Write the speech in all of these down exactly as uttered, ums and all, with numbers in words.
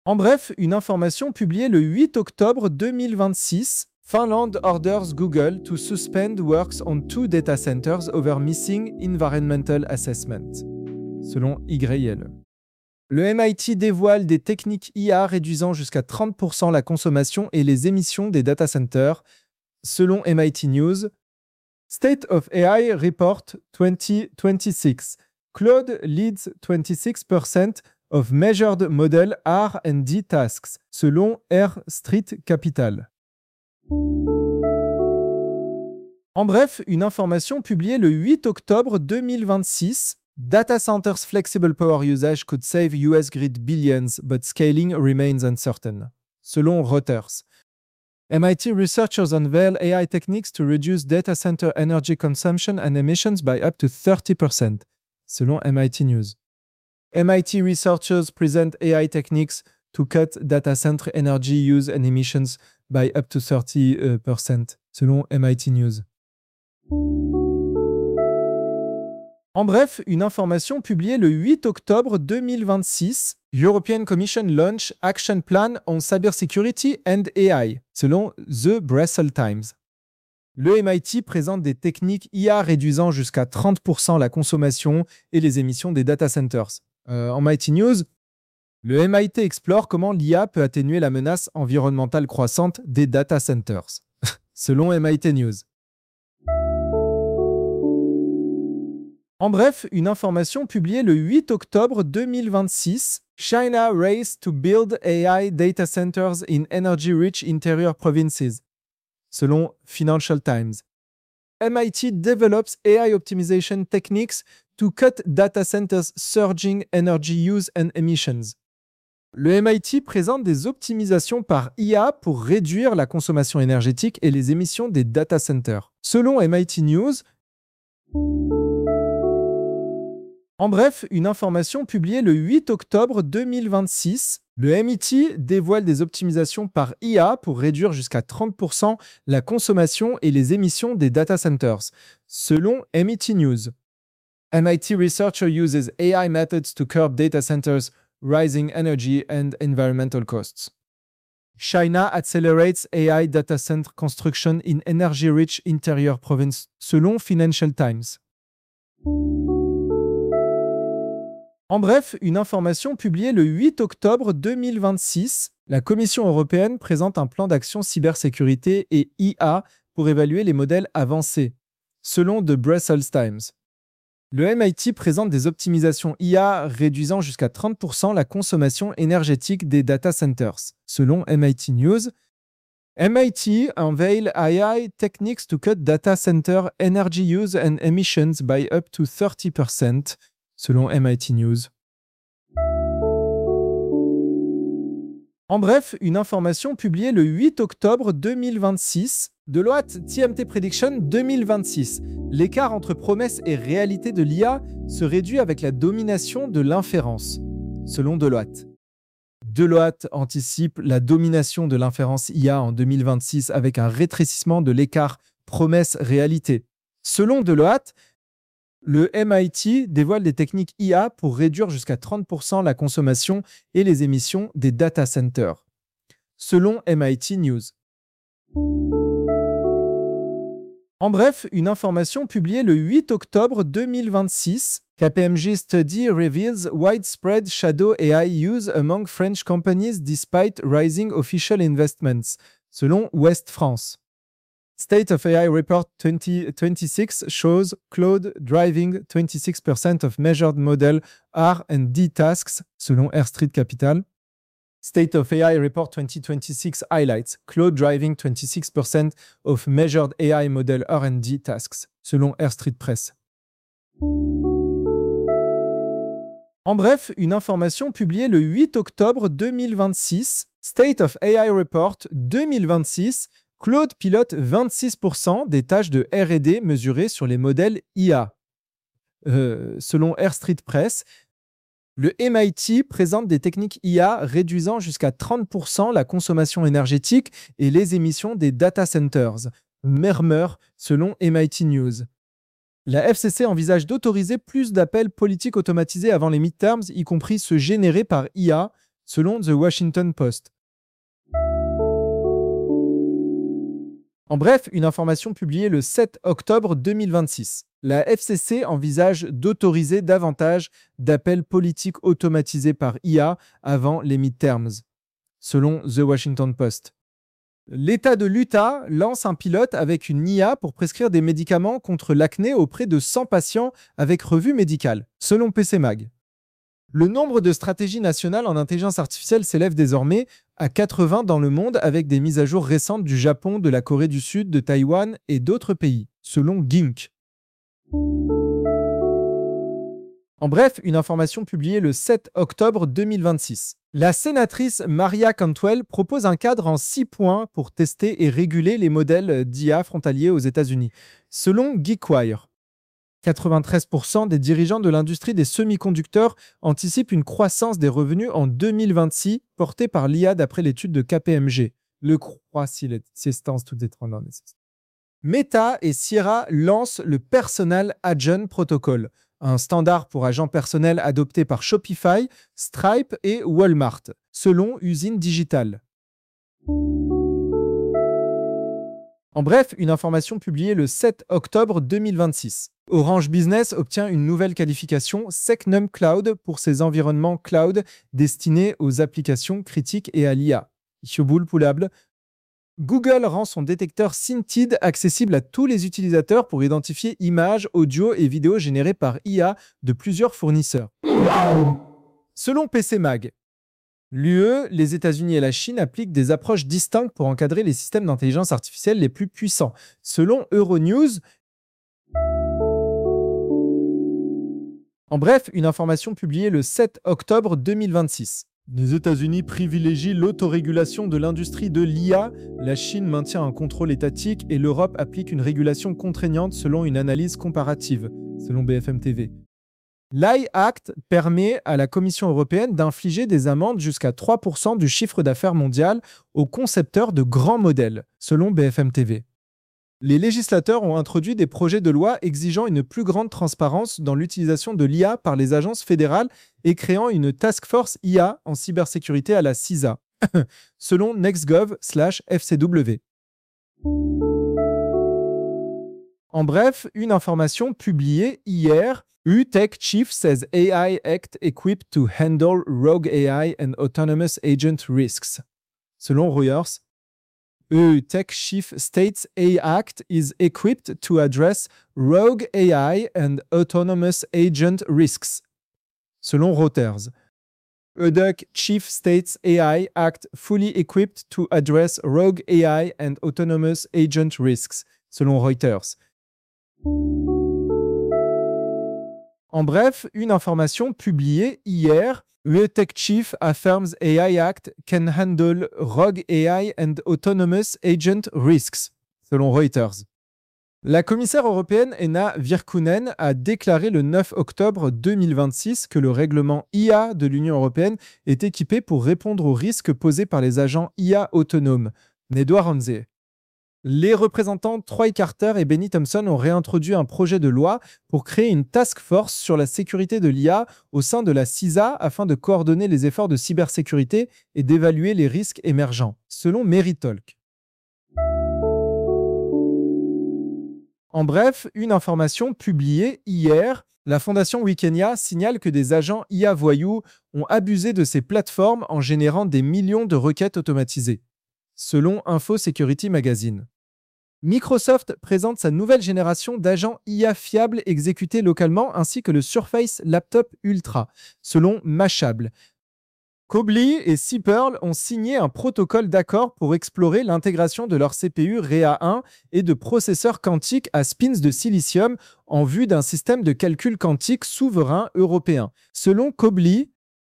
En bref, une information publiée le huit octobre deux mille vingt-six. Finland orders Google to suspend works on two data centers over missing environmental assessment, selon Y L. Le M I T dévoile des techniques I A réduisant jusqu'à trente pour cent la consommation et les émissions des data centers, selon M I T News. State of A I Report twenty twenty-six. Claude leads twenty-six percent of measured model R and D tasks, selon R Street Capital. En bref, une information publiée le huit octobre deux mille vingt-six. Data centers' flexible power usage could save U S grid billions, but scaling remains uncertain, selon Reuters. M I T researchers unveil A I techniques to reduce data center energy consumption and emissions by up to thirty percent, selon M I T News. M I T researchers present A I techniques to cut data center energy use and emissions by up to thirty percent, selon M I T News. En bref, une information publiée le huit octobre deux mille vingt-six. European Commission launch action plan on cybersecurity and A I, selon The Brussels Times. Le M I T présente des techniques I A réduisant jusqu'à trente pour cent la consommation et les émissions des data centers. Euh, en M I T News, le M I T explore comment l'I A peut atténuer la menace environnementale croissante des data centers, selon M I T News. En bref, une information publiée le huit octobre deux mille vingt-six. China race to build A I data centers in energy-rich interior provinces, selon Financial Times. M I T develops A I optimization techniques to cut data centers' surging energy use and emissions. Le M I T présente des optimisations par I A pour réduire la consommation énergétique et les émissions des data centers, selon M I T News. En bref, une information publiée le huit octobre deux mille vingt-six. Le M I T dévoile des optimisations par I A pour réduire jusqu'à trente pour cent la consommation et les émissions des data centers, selon M I T News. M I T researcher uses A I methods to curb data centers' rising energy and environmental costs. China accelerates A I data center construction in energy-rich interior province, selon Financial Times. En bref, une information publiée le huit octobre deux mille vingt-six. La Commission européenne présente un plan d'action cybersécurité et I A pour évaluer les modèles avancés, selon The Brussels Times. Le M I T présente des optimisations I A réduisant jusqu'à trente pour cent la consommation énergétique des data centers, selon M I T News. M I T unveil A I techniques to cut data center energy use and emissions by up to thirty percent, selon M I T News. En bref, une information publiée le huit octobre deux mille vingt-six. Deloitte T M T Prediction deux mille vingt-six. L'écart entre promesses et réalité de l'I A se réduit avec la domination de l'inférence, selon Deloitte. Deloitte anticipe la domination de l'inférence I A en deux mille vingt-six avec un rétrécissement de l'écart promesse-réalité. Selon Deloitte, le M I T dévoile des techniques I A pour réduire jusqu'à trente pour cent la consommation et les émissions des data centers, selon M I T News. En bref, une information publiée le huit octobre deux mille vingt-six. K P M G study reveals widespread shadow A I use among French companies despite rising official investments, selon Ouest France. State of A I Report twenty twenty-six shows Claude driving twenty-six percent of measured model R and D tasks, selon R Street Capital. State of A I Report twenty twenty-six highlights Claude driving twenty-six percent of measured A I model R and D tasks, selon R Street Press. En bref, une information publiée le huit octobre deux mille vingt-six. State of A I Report deux mille vingt-six. Claude pilote vingt-six pour cent des tâches de R et D mesurées sur les modèles I A. Euh, selon R Street Press, le M I T présente des techniques I A réduisant jusqu'à trente pour cent la consommation énergétique et les émissions des data centers. Murmure, selon M I T News. La F C C envisage d'autoriser plus d'appels politiques automatisés avant les midterms, y compris ceux générés par I A, selon The Washington Post. En bref, une information publiée le sept octobre deux mille vingt-six. La F C C envisage d'autoriser davantage d'appels politiques automatisés par I A avant les midterms, selon The Washington Post. L'État de l'Utah lance un pilote avec une I A pour prescrire des médicaments contre l'acné auprès de cent patients avec revue médicale, selon P C Mag. Le nombre de stratégies nationales en intelligence artificielle s'élève désormais à quatre-vingts dans le monde avec des mises à jour récentes du Japon, de la Corée du Sud, de Taïwan et d'autres pays, selon Gink. En bref, une information publiée le sept octobre deux mille vingt-six. La sénatrice Maria Cantwell propose un cadre en six points pour tester et réguler les modèles d'I A frontaliers aux États-Unis, selon GeekWire. quatre-vingt-treize pour cent des dirigeants de l'industrie des semi-conducteurs anticipent une croissance des revenus en deux mille vingt-six, portée par l'I A d'après l'étude de K P M G. Le croissance tout est en Meta et Sierra lancent le Personal Agent Protocol, un standard pour agents personnels adopté par Shopify, Stripe et Walmart, selon Usine Digital. En bref, une information publiée le sept octobre deux mille vingt-six. Orange Business obtient une nouvelle qualification Secnum Cloud pour ses environnements cloud destinés aux applications critiques et à l'I A. Google rend son détecteur Scintid accessible à tous les utilisateurs pour identifier images, audio et vidéos générées par I A de plusieurs fournisseurs. Selon P C Mag, l'U E, les États-Unis et la Chine appliquent des approches distinctes pour encadrer les systèmes d'intelligence artificielle les plus puissants. Selon Euronews, en bref, une information publiée le sept octobre deux mille vingt-six. Les États-Unis privilégient l'autorégulation de l'industrie de l'I A, la Chine maintient un contrôle étatique et l'Europe applique une régulation contraignante selon une analyse comparative, selon B F M T V. L'A I Act permet à la Commission européenne d'infliger des amendes jusqu'à trois pour cent du chiffre d'affaires mondial aux concepteurs de grands modèles, selon B F M T V. Les législateurs ont introduit des projets de loi exigeant une plus grande transparence dans l'utilisation de l'I A par les agences fédérales et créant une task force I A en cybersécurité à la C I S A, selon nextgov slash F C W. En bref, une information publiée hier. U Tech Chief says A I Act equipped to handle rogue A I and autonomous agent risks. Selon Reuters, E U Tech Chief states A I Act is equipped to address rogue A I and autonomous agent risks. Selon Reuters, E U Tech Chief states A I Act fully equipped to address rogue A I and autonomous agent risks. Selon Reuters. En bref, une information publiée hier. U E Tech Chief affirms A I Act can handle rogue A I and autonomous agent risks, selon Reuters. La commissaire européenne Henna Virkkunen a déclaré le neuf octobre deux mille vingt-six que le règlement I A de l'Union européenne est équipé pour répondre aux risques posés par les agents I A autonomes. Nedouard Hanze. Les représentants Troy Carter et Benny Thompson ont réintroduit un projet de loi pour créer une task force sur la sécurité de l'I A au sein de la C I S A afin de coordonner les efforts de cybersécurité et d'évaluer les risques émergents, selon Meritalk. En bref, une information publiée hier. La fondation Wikenya signale que des agents I A voyous ont abusé de ces plateformes en générant des millions de requêtes automatisées, selon Info Security Magazine. Microsoft présente sa nouvelle génération d'agents I A fiables exécutés localement ainsi que le Surface Laptop Ultra, selon Mashable. Cobbly et cPearl ont signé un protocole d'accord pour explorer l'intégration de leur C P U R E A un et de processeurs quantiques à spins de silicium en vue d'un système de calcul quantique souverain européen, selon Cobbly.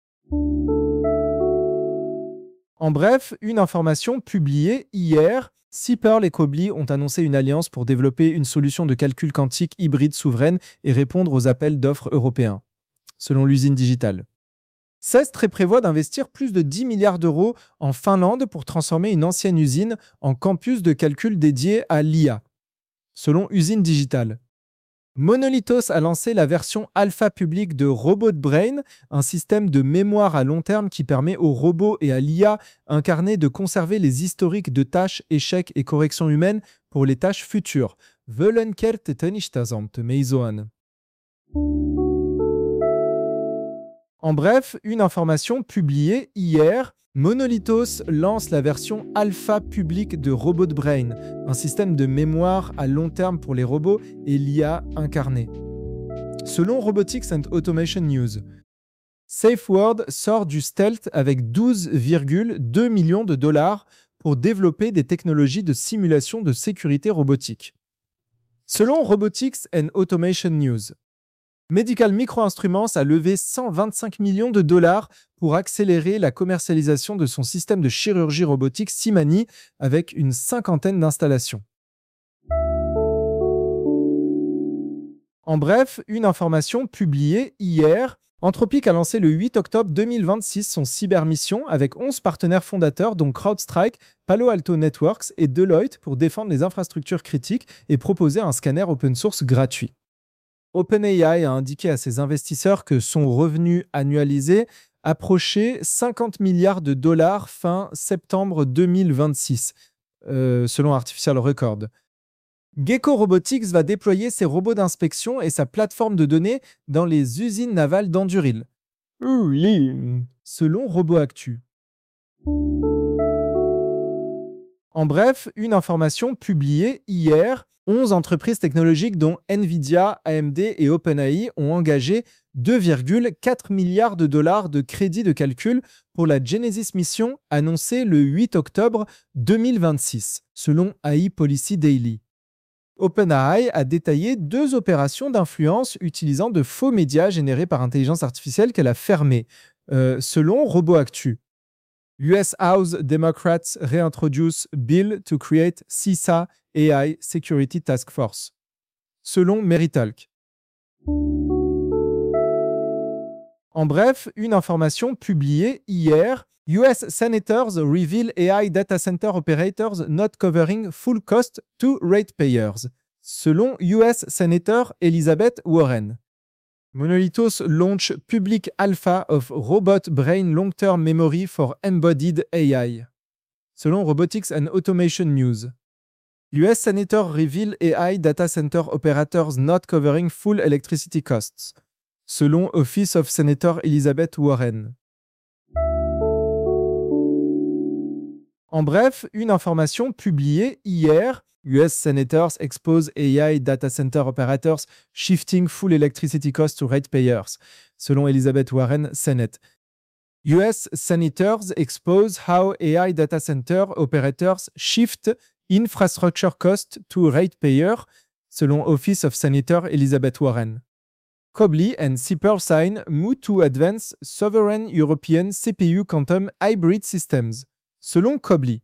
En bref, une information publiée hier. cPearl et Cobbly ont annoncé une alliance pour développer une solution de calcul quantique hybride souveraine et répondre aux appels d'offres européens, selon l'usine digitale. Cestre prévoit d'investir plus de dix milliards d'euros en Finlande pour transformer une ancienne usine en campus de calcul dédié à l'I A, selon usine digitale. Monolithos a lancé la version alpha publique de Robot Brain, un système de mémoire à long terme qui permet aux robots et à l'I A incarnée de conserver les historiques de tâches, échecs et corrections humaines pour les tâches futures. Völlenkertte Tennistasamt Meizoan. En bref, une information publiée hier, Monolithos lance la version alpha publique de Robot Brain, un système de mémoire à long terme pour les robots et l'I A incarnée. Selon Robotics and Automation News, SafeWord sort du stealth avec douze virgule deux millions de dollars pour développer des technologies de simulation de sécurité robotique. Selon Robotics and Automation News, Medical Microinstruments a levé cent vingt-cinq millions de dollars pour accélérer la commercialisation de son système de chirurgie robotique Simani avec une cinquantaine d'installations. En bref, une information publiée hier, Anthropic a lancé le huit octobre deux mille vingt-six son cybermission avec onze partenaires fondateurs dont CrowdStrike, Palo Alto Networks et Deloitte pour défendre les infrastructures critiques et proposer un scanner open source gratuit. OpenAI a indiqué à ses investisseurs que son revenu annualisé approchait cinquante milliards de dollars fin septembre deux mille vingt-six, euh, selon Artificial Record. Gecko Robotics va déployer ses robots d'inspection et sa plateforme de données dans les usines navales d'Anduril, selon RoboActu. En bref, une information publiée hier, onze entreprises technologiques dont Nvidia, A M D et OpenAI ont engagé deux virgule quatre milliards de dollars de crédits de calcul pour la Genesis Mission annoncée le huit octobre deux mille vingt-six, selon A I Policy Daily. OpenAI a détaillé deux opérations d'influence utilisant de faux médias générés par intelligence artificielle qu'elle a fermées, euh, selon RoboActu. U S House Democrats réintroduce Bill to create C I S A A I Security Task Force, selon Meritalk. En bref, une information publiée hier, U S Senators reveal A I data center operators not covering full cost to ratepayers, selon U S Senator Elizabeth Warren. Monolithos launch public alpha of Robot Brain Long-Term Memory for Embodied A I, selon Robotics and Automation News. U S Senator reveal A I data center operators not covering full electricity costs, selon Office of Senator Elizabeth Warren. En bref, une information publiée hier, U S Senators expose A I data center operators shifting full electricity costs to ratepayers, selon Elizabeth Warren, Senate. U S Senators expose how A I data center operators shift infrastructure costs to ratepayers, selon Office of Senator Elizabeth Warren. Cobley and Sipper sign move to advance sovereign European C P U quantum hybrid systems, selon Cobley.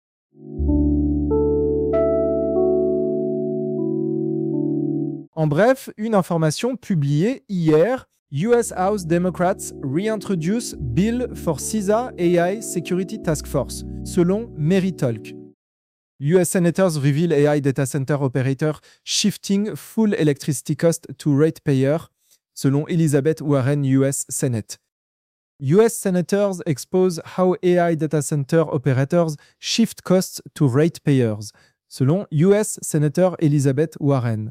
En bref, une information publiée hier, U S House Democrats reintroduce Bill for C I S A A I Security Task Force, selon Meritalk. U S Senators reveal A I data center operator shifting full electricity cost to ratepayer, selon Elizabeth Warren, U S Senate. U S Senators expose how A I data center operators shift costs to ratepayers, selon U S Senator Elizabeth Warren.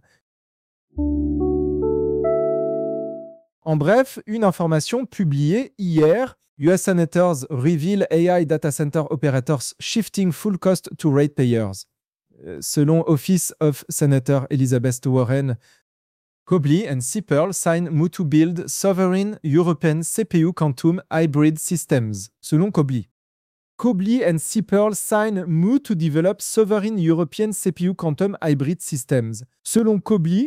En bref, une information publiée hier, U S Senators reveal A I data center operators shifting full cost to ratepayers, selon Office of Senator Elizabeth Warren. Cobley and Sipperl sign move to build sovereign European C P U quantum hybrid systems, selon Cobley. Cobley and Sipperl sign move to develop sovereign European C P U quantum hybrid systems, selon Cobley.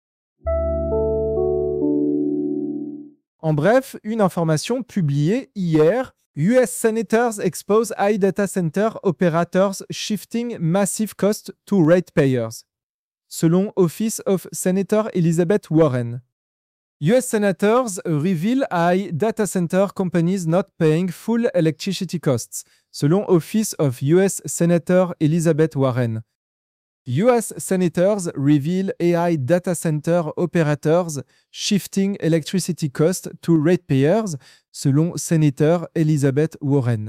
En bref, une information publiée hier, U S Senators expose A I data center operators shifting massive cost to ratepayers, selon Office of Senator Elizabeth Warren. U S Senators reveal A I data center companies not paying full electricity costs, selon Office of U S Senator Elizabeth Warren. U S senators reveal A I data center operators shifting electricity cost to ratepayers, selon sénateur Elizabeth Warren.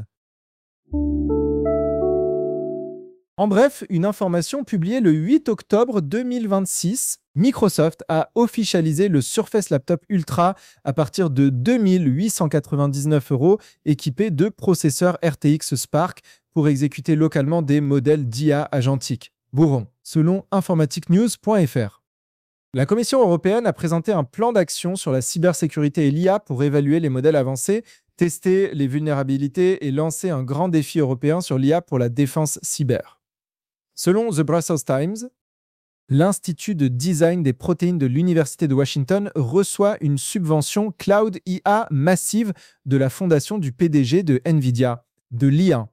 En bref, une information publiée le huit octobre deux mille vingt-six, Microsoft a officialisé le Surface Laptop Ultra à partir de deux mille huit cent quatre-vingt-dix-neuf euros, équipé de processeurs R T X Spark pour exécuter localement des modèles d'I A agentiques. Bourron, selon informatique news point F R. La Commission européenne a présenté un plan d'action sur la cybersécurité et l'I A pour évaluer les modèles avancés, tester les vulnérabilités et lancer un grand défi européen sur l'I A pour la défense cyber. Selon The Brussels Times, l'Institut de design des protéines de l'Université de Washington reçoit une subvention Cloud I A massive de la fondation du P D G de NVIDIA, de l'I A.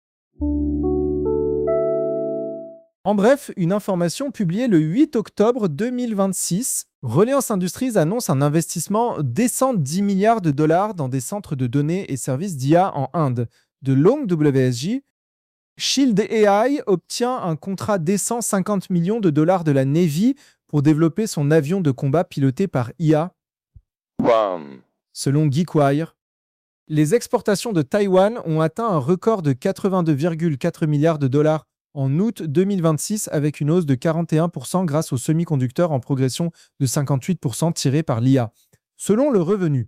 En bref, une information publiée le huit octobre deux mille vingt-six, Reliance Industries annonce un investissement décent dix milliards de dollars dans des centres de données et services d'I A en Inde. De Long W S J, Shield A I obtient un contrat décent cinquante millions de dollars de la Navy pour développer son avion de combat piloté par I A. Bam. Selon GeekWire, les exportations de Taïwan ont atteint un record de quatre-vingt-deux virgule quatre milliards de dollars en août deux mille vingt-six, avec une hausse de quarante et un pour cent grâce aux semi-conducteurs en progression de cinquante-huit pour cent tirés par l'I A. Selon le revenu.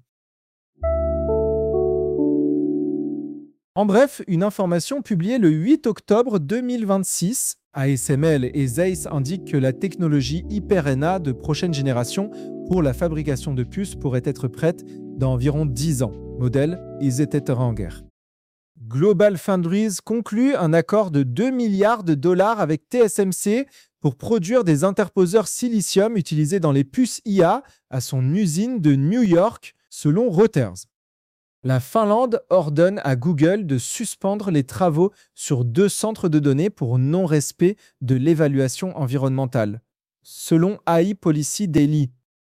En bref, une information publiée le huit octobre deux mille vingt-six, A S M L et Zeiss indiquent que la technologie Hyper-N A de prochaine génération pour la fabrication de puces pourrait être prête dans environ dix ans. Modèle Izeteranger. GlobalFoundries conclut un accord de deux milliards de dollars avec T S M C pour produire des interposeurs silicium utilisés dans les puces I A à son usine de New York, selon Reuters. La Finlande ordonne à Google de suspendre les travaux sur deux centres de données pour non-respect de l'évaluation environnementale, selon A I Policy Daily.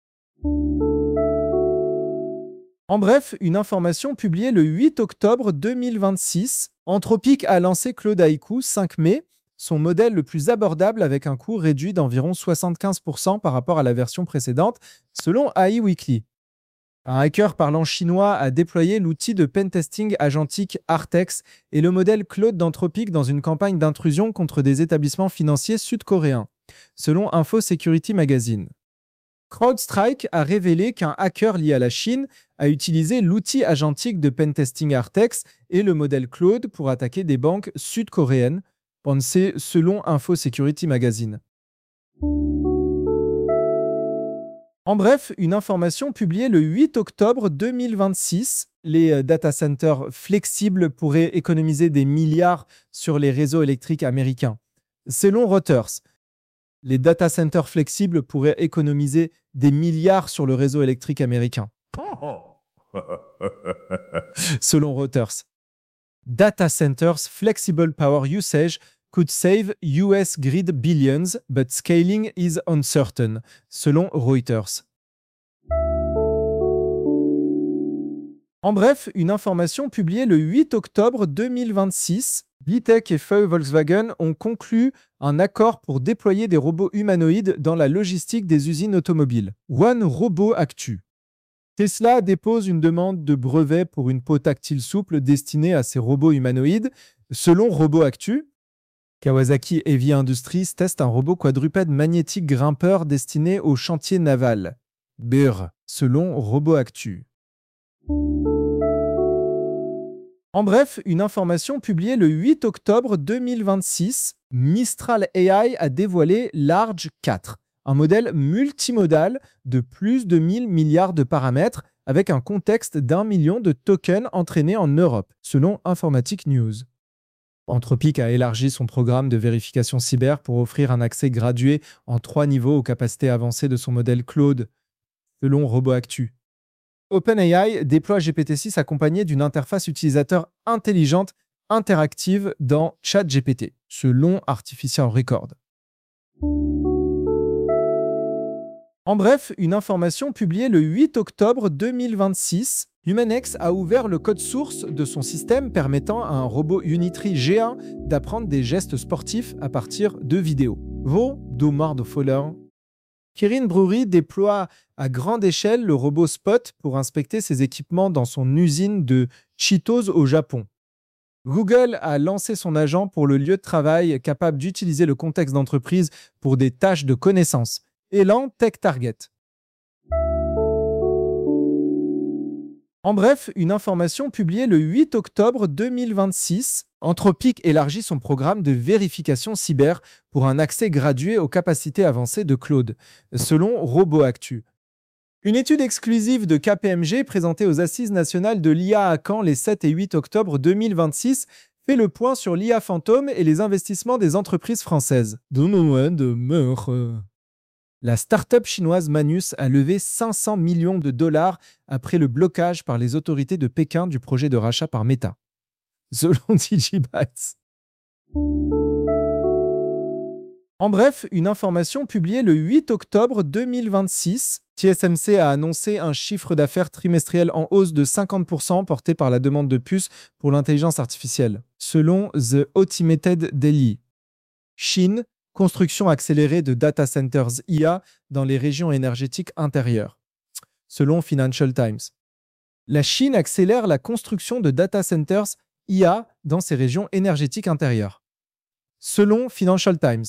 En bref, une information publiée le huit octobre deux mille vingt-six, Anthropic a lancé Claude I Q cinq mai, son modèle le plus abordable avec un coût réduit d'environ soixante-quinze pour cent par rapport à la version précédente, selon A I Weekly. Un hacker parlant chinois a déployé l'outil de pentesting agentique Artex et le modèle Claude d'Anthropic dans une campagne d'intrusion contre des établissements financiers sud-coréens, selon Info Security Magazine. CrowdStrike a révélé qu'un hacker lié à la Chine a utilisé l'outil agentique de pentesting Artex et le modèle Claude pour attaquer des banques sud-coréennes, pensé selon Info Security Magazine. En bref, une information publiée le huit octobre deux mille vingt-six, les data centers flexibles pourraient économiser des milliards sur les réseaux électriques américains. Selon Reuters, les data centers flexibles pourraient économiser des milliards sur le réseau électrique américain. Selon Reuters, data centers flexible power usage could save U S grid billions, but scaling is uncertain, selon Reuters. En bref, une information publiée le huit octobre deux mille vingt-six, Litech et Feu Volkswagen ont conclu un accord pour déployer des robots humanoïdes dans la logistique des usines automobiles. One Robot Actu. Tesla dépose une demande de brevet pour une peau tactile souple destinée à ces robots humanoïdes. Selon Robot Actu, Kawasaki Heavy Industries teste un robot quadrupède magnétique grimpeur destiné au chantier naval. B R, selon Robot Actu. En bref, une information publiée le huit octobre deux mille vingt-six, Mistral A I a dévoilé Large quatre, un modèle multimodal de plus de mille milliards de paramètres avec un contexte d'un million de tokens entraînés en Europe, selon Informatique News. Anthropic a élargi son programme de vérification cyber pour offrir un accès gradué en trois niveaux aux capacités avancées de son modèle Claude, selon RoboActu. OpenAI déploie G P T six accompagné d'une interface utilisateur intelligente interactive dans ChatGPT, selon Artificial Record. En bref, une information publiée le huit octobre deux mille vingt-six, Humanex a ouvert le code source de son système permettant à un robot Unitree G un d'apprendre des gestes sportifs à partir de vidéos. Vaux, de Foller. Kirin Brewery déploie à grande échelle le robot Spot pour inspecter ses équipements dans son usine de Cheetos au Japon. Google a lancé son agent pour le lieu de travail capable d'utiliser le contexte d'entreprise pour des tâches de connaissance. Elan Tech Target. En bref, une information publiée le huit octobre deux mille vingt-six, Anthropic élargit son programme de vérification cyber pour un accès gradué aux capacités avancées de Claude, selon RoboActu. Une étude exclusive de K P M G présentée aux Assises nationales de l'I A à Caen les sept et huit octobre deux mille vingt-six fait le point sur l'I A fantôme et les investissements des entreprises françaises. La start-up chinoise Manus a levé cinq cents millions de dollars après le blocage par les autorités de Pékin du projet de rachat par Meta. Selon Digibytes. En bref, une information publiée le huit octobre deux mille vingt-six, T S M C a annoncé un chiffre d'affaires trimestriel en hausse de cinquante pour cent porté par la demande de puces pour l'intelligence artificielle. Selon The Automated Daily. Chine, construction accélérée de data centers I A dans les régions énergétiques intérieures. Selon Financial Times. La Chine accélère la construction de data centers I A dans ces régions énergétiques intérieures. Selon Financial Times.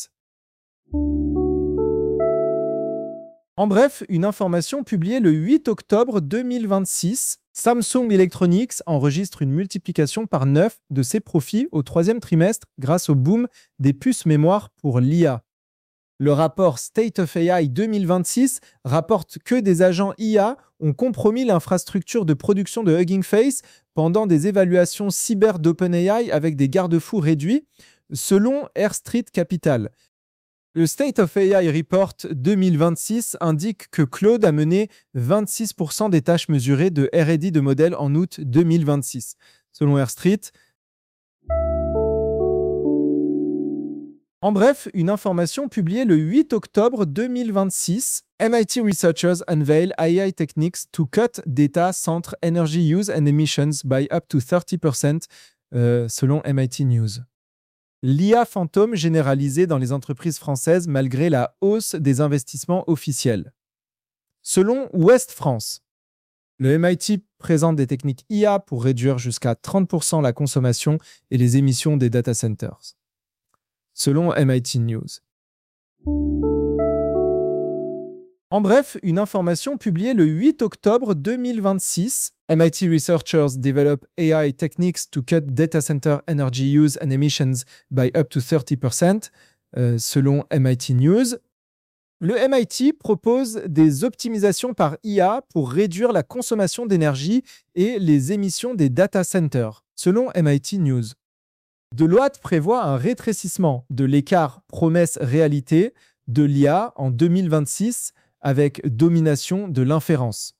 En bref, une information publiée le huit octobre deux mille vingt-six, Samsung Electronics enregistre une multiplication par neuf de ses profits au troisième trimestre grâce au boom des puces mémoire pour l'I A. Le rapport State of A I deux mille vingt-six rapporte que des agents I A ont compromis l'infrastructure de production de Hugging Face pendant des évaluations cyber d'OpenAI avec des garde-fous réduits, selon Air Street Capital. Le State of A I Report deux mille vingt-six indique que Claude a mené vingt-six pour cent des tâches mesurées de R et D de modèles en août deux mille vingt-six. Selon Air Street. En bref, une information publiée le huit octobre deux mille vingt-six, M I T researchers unveil A I techniques to cut data center energy use and emissions by up to thirty percent, euh, selon M I T News. L'I A fantôme généralisée dans les entreprises françaises malgré la hausse des investissements officiels. Selon Ouest France, le M I T présente des techniques I A pour réduire jusqu'à trente pour cent la consommation et les émissions des data centers. Selon M I T News. En bref, une information publiée le huit octobre deux mille vingt-six, M I T researchers develop A I techniques to cut data center energy use and emissions by up to thirty percent, euh, selon M I T News. Le M I T propose des optimisations par I A pour réduire la consommation d'énergie et les émissions des data centers, selon M I T News. Deloitte prévoit un rétrécissement de l'écart promesse-réalité de l'I A en deux mille vingt-six avec domination de l'inférence.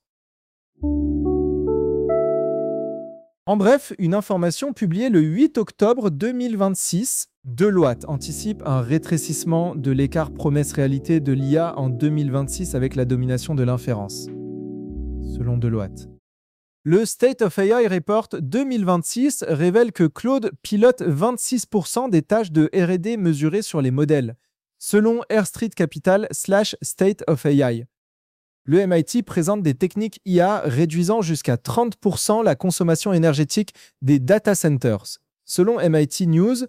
En bref, une information publiée le huit octobre deux mille vingt-six, Deloitte anticipe un rétrécissement de l'écart promesse-réalité de l'I A en deux mille vingt-six avec la domination de l'inférence. Selon Deloitte. Le State of A I Report deux mille vingt-six révèle que Claude pilote vingt-six pour cent des tâches de R et D mesurées sur les modèles, selon Air Street Capital slash State of A I. Le M I T présente des techniques I A réduisant jusqu'à trente pour cent la consommation énergétique des data centers, selon M I T News.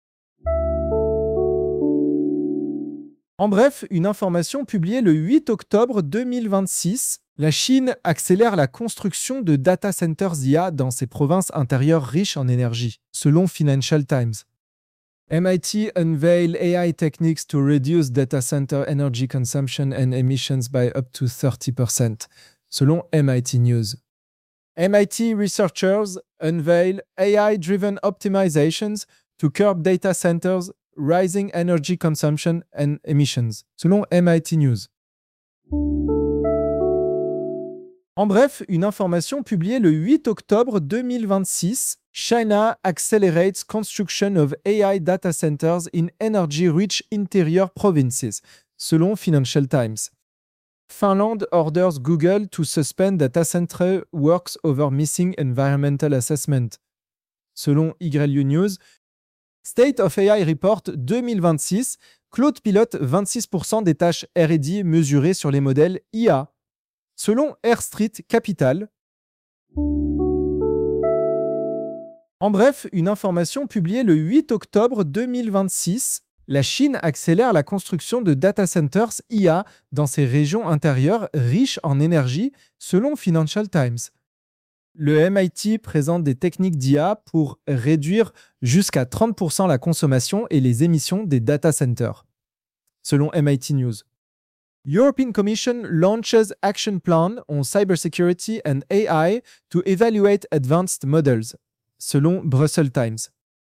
En bref, une information publiée le huit octobre deux mille vingt-six, la Chine accélère la construction de data centers I A dans ses provinces intérieures riches en énergie, selon Financial Times. M I T unveil A I techniques to reduce data center energy consumption and emissions by up to thirty percent, selon M I T News. M I T researchers unveil A I-driven optimizations to curb data centers' rising energy consumption and emissions, selon M I T News. En bref, une information publiée le huit octobre deux mille vingt-six, China accelerates construction of A I data centers in energy-rich interior provinces, selon Financial Times. Finland orders Google to suspend data center works over missing environmental assessment, selon Y L U News. State of A I Report deux mille vingt-six Claude pilote vingt-six pour cent des tâches R et D mesurées sur les modèles I A. Selon Air Street Capital. En bref, une information publiée le huit octobre deux mille vingt-six, la Chine accélère la construction de data centers I A dans ses régions intérieures riches en énergie, selon Financial Times. Le M I T présente des techniques d'I A pour réduire jusqu'à trente pour cent la consommation et les émissions des data centers, selon M I T News. European Commission launches action plan on cybersecurity and A I to evaluate advanced models, selon Brussels Times.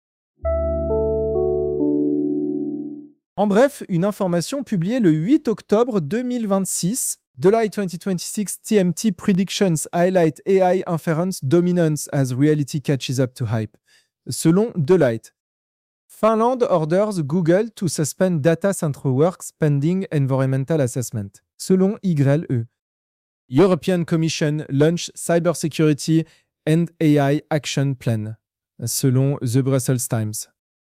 En bref, une information publiée le huit octobre deux mille vingt-six, Deloitte twenty twenty-six T M T predictions highlight A I inference dominance as reality catches up to hype, selon Deloitte. Finland orders Google to suspend data center works pending environmental assessment, selon Y E. European Commission launch cybersecurity and A I action plan, selon The Brussels Times.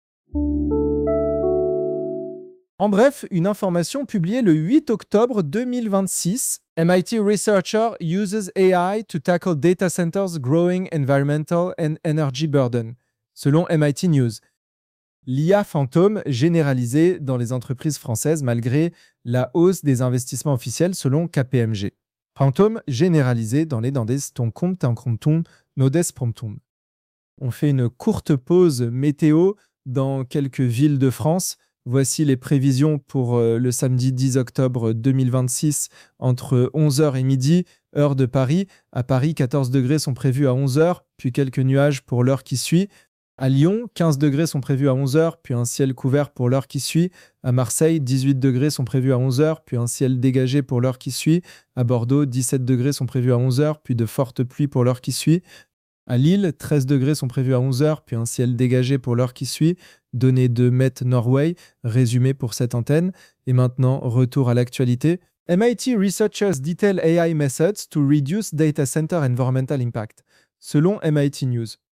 En bref, une information publiée le huit octobre deux mille vingt-six, M I T researcher uses A I to tackle data centers' growing environmental and energy burden, selon M I T News. L'I A fantôme généralisée dans les entreprises françaises malgré la hausse des investissements officiels, selon K P M G. Fantôme généralisé dans les dandes ton compte en compton nodes promptum. On fait une courte pause météo dans quelques villes de France. Voici les prévisions pour euh, le samedi dix octobre deux mille vingt-six entre onze heures et midi, heure de Paris. À Paris, quatorze degrés sont prévus à onze heures, puis quelques nuages pour l'heure qui suit. À Lyon, quinze degrés sont prévus à onze heures, puis un ciel couvert pour l'heure qui suit. À Marseille, dix-huit degrés sont prévus à onze heures, puis un ciel dégagé pour l'heure qui suit. À Bordeaux, dix-sept degrés sont prévus à onze heures, puis de fortes pluies pour l'heure qui suit. À Lille, treize degrés sont prévus à onze heures, puis un ciel dégagé pour l'heure qui suit. Données de Met Norway, résumé pour cette antenne. Et maintenant, retour à l'actualité. M I T researchers detail A I methods to reduce data center environmental impact, selon M I T News.